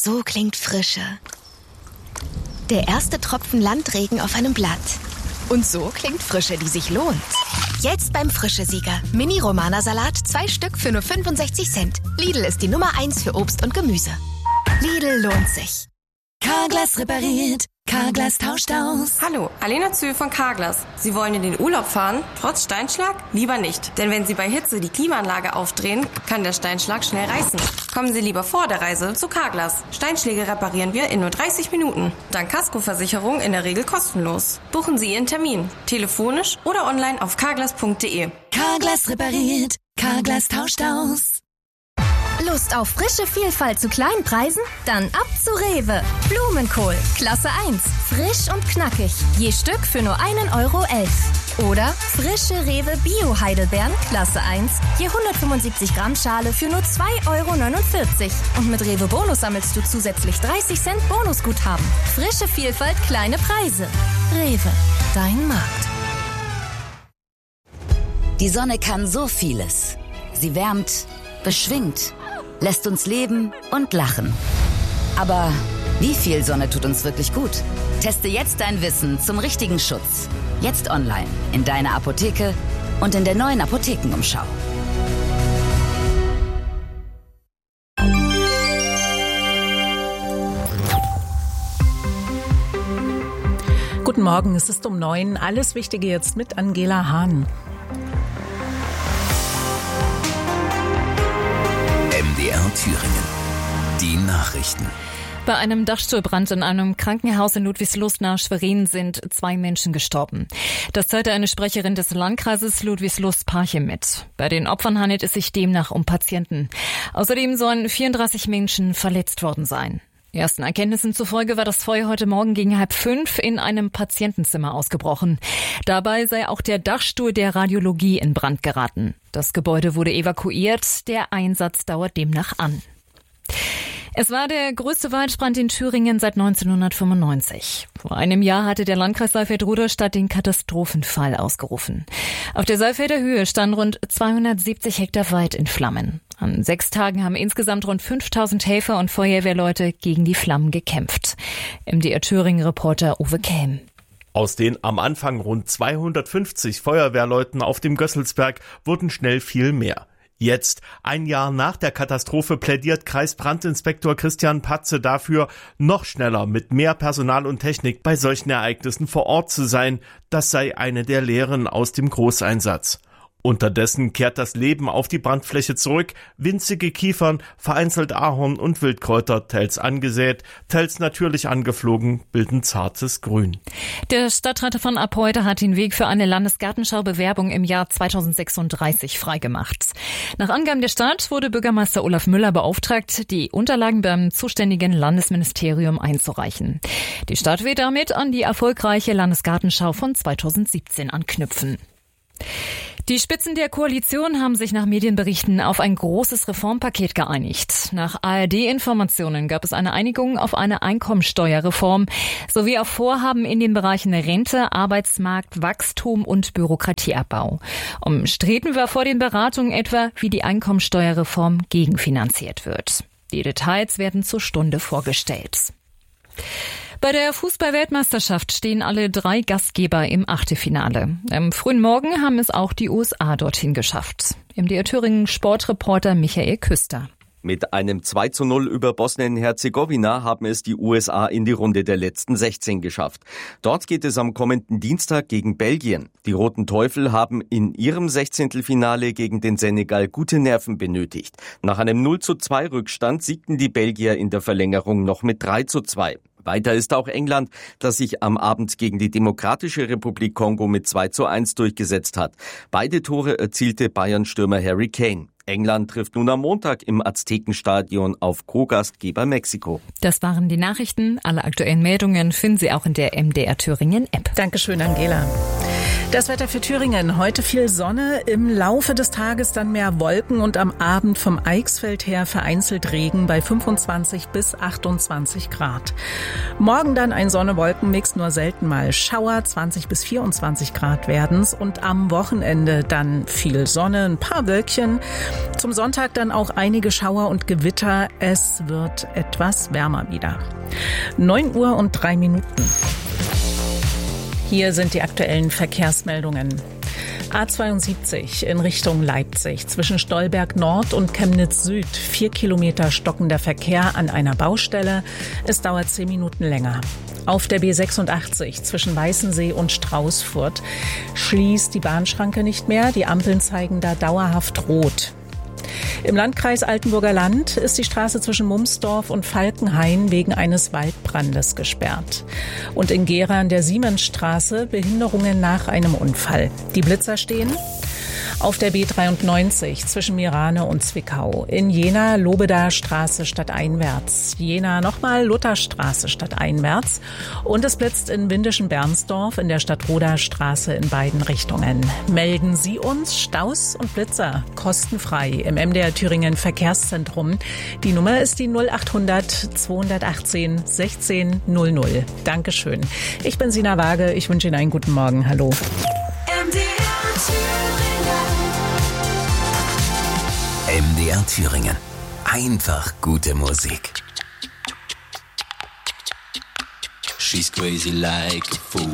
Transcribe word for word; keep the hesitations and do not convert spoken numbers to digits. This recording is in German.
So klingt Frische. Der erste Tropfen Landregen auf einem Blatt. Und so klingt Frische, die sich lohnt. Jetzt beim Frische-Sieger. Mini-Romana-Salat, zwei Stück für nur fünfundsechzig Cent. Lidl ist die Nummer eins für Obst und Gemüse. Lidl lohnt sich. Carglass repariert. Carglass tauscht aus. Hallo, Alena Zühl von Carglass. Sie wollen in den Urlaub fahren, trotz Steinschlag? Lieber nicht. Denn wenn Sie bei Hitze die Klimaanlage aufdrehen, kann der Steinschlag schnell reißen. Kommen Sie lieber vor der Reise zu Carglass. Steinschläge reparieren wir in nur dreißig Minuten. Dank Kaskoversicherung in der Regel kostenlos. Buchen Sie Ihren Termin. Telefonisch oder online auf carglass punkt de. Carglass repariert. Carglass tauscht aus. Lust auf frische Vielfalt zu kleinen Preisen? Dann ab zu Rewe. Blumenkohl, Klasse eins. Frisch und knackig. Je Stück für nur einen Euro elf. Oder frische Rewe Bio-Heidelbeeren, Klasse eins. Je hundertfünfundsiebzig Gramm Schale für nur zwei Euro neunundvierzig. Und mit Rewe Bonus sammelst du zusätzlich dreißig Cent Bonusguthaben. Frische Vielfalt, kleine Preise. Rewe, dein Markt. Die Sonne kann so vieles. Sie wärmt, beschwingt, lässt uns leben und lachen. Aber wie viel Sonne tut uns wirklich gut? Teste jetzt dein Wissen zum richtigen Schutz. Jetzt online, in deiner Apotheke und in der neuen Apothekenumschau. Guten Morgen, es ist um neun. Alles Wichtige jetzt mit Angela Hahn. M D R Thüringen. Die Nachrichten. Bei einem Dachstuhlbrand in einem Krankenhaus in Ludwigslust nahe Schwerin sind zwei Menschen gestorben. Das teilte eine Sprecherin des Landkreises Ludwigslust-Parchim mit. Bei den Opfern handelt es sich demnach um Patienten. Außerdem sollen vierunddreißig Menschen verletzt worden sein. Ersten Erkenntnissen zufolge war das Feuer heute Morgen gegen halb fünf in einem Patientenzimmer ausgebrochen. Dabei sei auch der Dachstuhl der Radiologie in Brand geraten. Das Gebäude wurde evakuiert. Der Einsatz dauert demnach an. Es war der größte Waldbrand in Thüringen seit neunzehnhundertfünfundneunzig. Vor einem Jahr hatte der Landkreis Saalfeld-Rudolstadt den Katastrophenfall ausgerufen. Auf der Saalfelder Höhe standen rund zweihundertsiebzig Hektar Wald in Flammen. An sechs Tagen haben insgesamt rund fünftausend Helfer und Feuerwehrleute gegen die Flammen gekämpft. M D R Thüringen-Reporter Uwe Kelm. Aus den am Anfang rund zweihundertfünfzig Feuerwehrleuten auf dem Gösselsberg wurden schnell viel mehr. Jetzt, ein Jahr nach der Katastrophe, plädiert Kreisbrandinspektor Christian Patze dafür, noch schneller mit mehr Personal und Technik bei solchen Ereignissen vor Ort zu sein. Das sei eine der Lehren aus dem Großeinsatz. Unterdessen kehrt das Leben auf die Brandfläche zurück. Winzige Kiefern, vereinzelt Ahorn und Wildkräuter, teils angesät, teils natürlich angeflogen, bilden zartes Grün. Der Stadtrat von Apolda hat den Weg für eine Landesgartenschau-Bewerbung im Jahr zweitausendsechsunddreißig freigemacht. Nach Angaben der Stadt wurde Bürgermeister Olaf Müller beauftragt, die Unterlagen beim zuständigen Landesministerium einzureichen. Die Stadt will damit an die erfolgreiche Landesgartenschau von zweitausendsiebzehn anknüpfen. Die Spitzen der Koalition haben sich nach Medienberichten auf ein großes Reformpaket geeinigt. Nach A R D-Informationen gab es eine Einigung auf eine Einkommensteuerreform sowie auf Vorhaben in den Bereichen Rente, Arbeitsmarkt, Wachstum und Bürokratieabbau. Umstritten war vor den Beratungen etwa, wie die Einkommensteuerreform gegenfinanziert wird. Die Details werden zur Stunde vorgestellt. Bei der Fußball-Weltmeisterschaft stehen alle drei Gastgeber im Achtelfinale. Am frühen Morgen haben es auch die U S A dorthin geschafft. M D R Thüringen Sportreporter Michael Küster. Mit einem zwei zu null über Bosnien-Herzegowina haben es die U S A in die Runde der letzten sechzehn geschafft. Dort geht es am kommenden Dienstag gegen Belgien. Die Roten Teufel haben in ihrem Sechzehntelfinale gegen den Senegal gute Nerven benötigt. Nach einem null zu zwei Rückstand siegten die Belgier in der Verlängerung noch mit drei zu zwei. Weiter ist auch England, das sich am Abend gegen die Demokratische Republik Kongo mit zwei zu eins durchgesetzt hat. Beide Tore erzielte Bayern-Stürmer Harry Kane. England trifft nun am Montag im Aztekenstadion auf Co-Gastgeber Mexiko. Das waren die Nachrichten. Alle aktuellen Meldungen finden Sie auch in der M D R Thüringen App. Dankeschön, Angela. Das Wetter für Thüringen. Heute viel Sonne, im Laufe des Tages dann mehr Wolken und am Abend vom Eichsfeld her vereinzelt Regen bei fünfundzwanzig bis achtundzwanzig Grad. Morgen dann ein Sonne-Wolken-Mix, nur selten mal Schauer, zwanzig bis vierundzwanzig Grad werden's und am Wochenende dann viel Sonne, ein paar Wölkchen. Zum Sonntag dann auch einige Schauer und Gewitter. Es wird etwas wärmer wieder. neun Uhr und drei Minuten. Hier sind die aktuellen Verkehrsmeldungen. A zweiundsiebzig in Richtung Leipzig zwischen Stolberg Nord und Chemnitz Süd. Vier Kilometer stockender Verkehr an einer Baustelle. Es dauert zehn Minuten länger. Auf der B sechsundachtzig zwischen Weißensee und Straußfurt schließt die Bahnschranke nicht mehr. Die Ampeln zeigen da dauerhaft rot. Im Landkreis Altenburger Land ist die Straße zwischen Mumsdorf und Falkenhain wegen eines Waldbrandes gesperrt. Und in Gera an der Siemensstraße Behinderungen nach einem Unfall. Die Blitzer stehen auf der B dreiundneunzig zwischen Mirane und Zwickau. In Jena Lobedaer Straße stadteinwärts. Jena nochmal Lutherstraße stadteinwärts. Und es blitzt in Windischen Bernsdorf in der Stadtroder Straße in beiden Richtungen. Melden Sie uns Staus und Blitzer kostenfrei im M D R Thüringen Verkehrszentrum. Die Nummer ist die null achthundert zweihundertachtzehn sechzehn null null. Dankeschön. Ich bin Sina Waage. Ich wünsche Ihnen einen guten Morgen. Hallo. M D R Thüringen. M D R Thüringen. Einfach gute Musik. She's crazy like a fool.